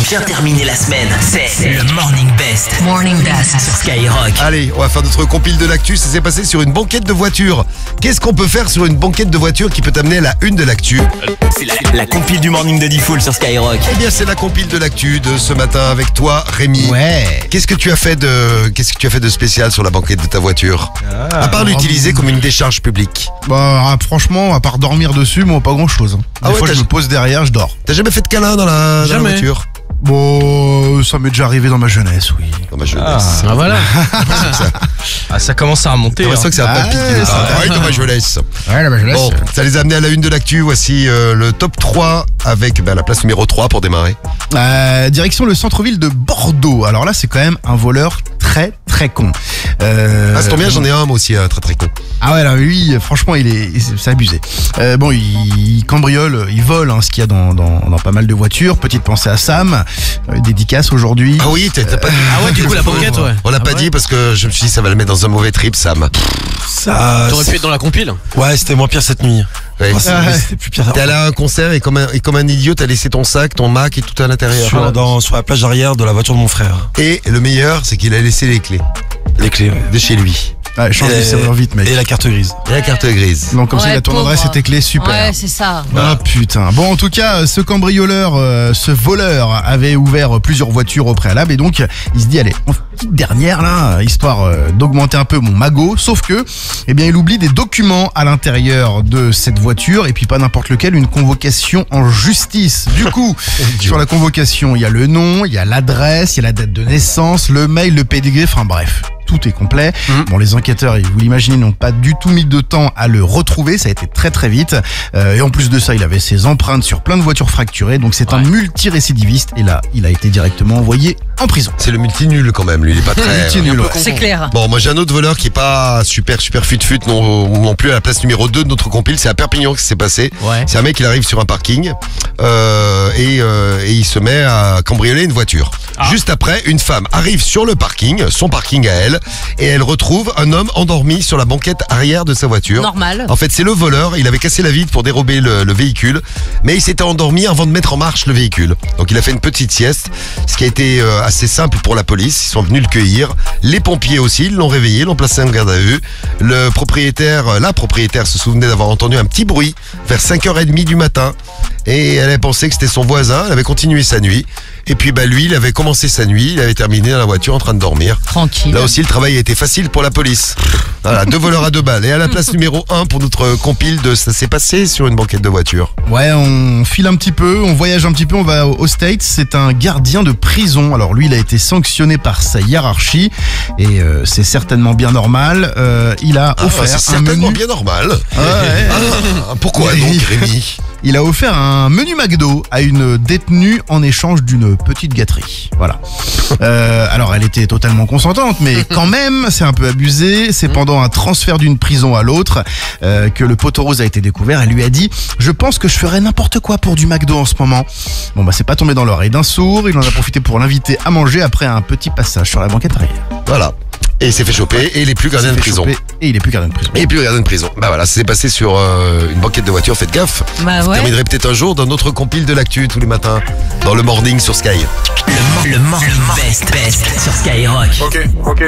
bien terminer la semaine. C'est le Morning Best. Morning Best Sur Skyrock. Allez, on va faire notre compile de l'actu. Ça s'est passé sur une banquette de voiture. Qu'est-ce qu'on peut faire sur une banquette de voiture qui peut t'amener à la une de l'actu? C'est la compile du Morning de Diffoul sur Skyrock. Eh bien, c'est la compile de l'actu de ce matin avec toi, Rémi. Ouais. Qu'est-ce que tu as fait de spécial sur la banquette de ta voiture? À part l'utiliser comme une décharge publique. Bah, franchement, à part dormir dessus, moi, pas grand-chose. Ah Des ouais, fois, je me pose derrière, je dors. T'as jamais fait de câlin dans la voiture? Bon, ça m'est déjà arrivé dans ma jeunesse, oui. Dans ma jeunesse. Ah voilà. Ça commence à remonter. J'ai l'impression que ça va pas piquer ça. Oui, dans ma jeunesse. Ouais, là, je laisse. Bon, ça les a amenés à la une de l'actu. Voici le top 3 avec la place numéro 3 pour démarrer. Direction le centre-ville de Bordeaux. Alors là, c'est quand même un voleur très très con. Ça tombe bien, j'en ai un moi aussi, très très con. Ah ouais, là, lui, franchement, c'est abusé. Bon, il cambriole, il vole ce qu'il y a dans pas mal de voitures. Petite pensée à Sam, dédicace aujourd'hui. Ah oui, t'as pas dit. Ah ouais, du coup, la banquette, ouais. On l'a pas dit parce que je me suis dit ça va le mettre dans un mauvais trip, Sam. Ça, T'aurais pu être dans la compile. ouais, c'était moins pire cette nuit. Ouais. C'était plus pire. T'es allé à un concert et comme un idiot, t'as laissé ton sac, ton Mac et tout à l'intérieur. Sur la plage arrière de la voiture de mon frère. Et le meilleur, c'est qu'il a laissé les clés Les clés, ouais. de chez lui. Ouais, change de serrure vite, mec. Et la carte grise. Et la carte grise. Donc comme ça, il a ton pauvre. adresse et tes clés, super. Ouais, c'est ça. Ah putain. Bon, en tout cas, ce cambrioleur, ce voleur avait ouvert plusieurs voitures au préalable et donc il se dit allez, on fait une petite dernière là, histoire d'augmenter un peu mon magot. Sauf que, eh bien, il oublie des documents à l'intérieur de cette voiture et puis pas n'importe lequel, une convocation en justice. Du coup, sur la convocation, il y a le nom, il y a l'adresse, il y a la date de naissance, le mail, le pédigré, enfin bref. Tout est complet. Bon, les enquêteurs, vous l'imaginez, n'ont pas du tout mis de temps à le retrouver. Ça a été très très vite. Et en plus de ça, il avait ses empreintes sur plein de voitures fracturées. Donc c'est un multirécidiviste. Et là, il a été directement envoyé en prison. C'est le multi-nul quand même, lui, il est pas très... Multi-nul, ouais. C'est clair. Bon, moi j'ai un autre voleur qui est pas super fut non plus à la place numéro 2 de notre compile. C'est à Perpignan que ça s'est passé. Ouais. C'est un mec, il arrive sur un parking et il se met à cambrioler une voiture. Juste après, une femme arrive sur le parking, son parking à elle, et elle retrouve un homme endormi sur la banquette arrière de sa voiture. Normal. En fait, c'est le voleur, il avait cassé la vitre pour dérober le véhicule, mais il s'était endormi avant de mettre en marche le véhicule. Donc il a fait une petite sieste, ce qui a été assez simple pour la police. Ils sont venus le cueillir. Les pompiers aussi, ils l'ont réveillé, l'ont placé en garde à vue. La propriétaire se souvenait d'avoir entendu un petit bruit vers 5h30 du matin. Et elle avait pensé que c'était son voisin, elle avait continué sa nuit. Et puis lui, il avait commencé sa nuit, il avait terminé dans la voiture en train de dormir. Tranquille. Là aussi, le travail a été facile pour la police. Voilà, 2 voleurs à 2 balles. Et à la place numéro 1 pour notre compile de ça s'est passé sur une banquette de voiture. Ouais, on file un petit peu, on voyage un petit peu, on va aux States. C'est un gardien de prison. Alors lui, il a été sanctionné par sa hiérarchie et c'est certainement bien normal. Il a offert c'est un certainement menu. bien normal. Ouais. Pourquoi Oui. donc, Rémi? Il a offert un menu McDo à une détenue en échange d'une petite gâterie. Voilà. Alors elle était totalement consentante, mais quand même, c'est un peu abusé. C'est pendant un transfert d'une prison à l'autre que le poteau rose a été découvert. Elle lui a dit « Je pense que je ferais n'importe quoi pour du McDo en ce moment. » Bon bah c'est pas tombé dans l'oreille d'un sourd. Il en a profité pour l'inviter à manger après un petit passage sur la banquette arrière. Voilà. Et il s'est fait choper et il est plus gardien de Il s'est fait prison. choper Et il est plus gardien de prison. Et puis gardien de prison. Bah voilà, ça s'est passé sur une banquette de voiture, faites gaffe. Bah Vous ouais. terminerez peut-être un jour dans notre compile de l'actu tous les matins, dans le morning sur Sky. Le Morning Best sur Skyrock. Ok.